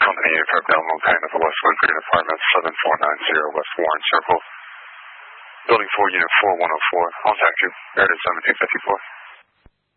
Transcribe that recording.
Company Aircraft Down Montana at the Westwood Green Apartments, 7490 West Warren Circle. Building 4, Unit 4104. Contact you. Air to 7254.